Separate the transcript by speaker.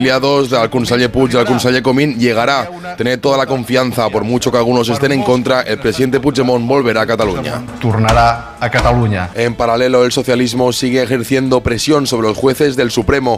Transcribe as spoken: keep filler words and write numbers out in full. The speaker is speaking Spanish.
Speaker 1: aliados del conseller Puig y del conseller Comín llegará. Tener toda la confianza, por mucho que algunos estén en contra, el presidente Puigdemont volverá a Cataluña.
Speaker 2: Tornará a Cataluña.
Speaker 1: En paralelo, el socialismo sigue ejerciendo presión sobre los jueces del Supremo.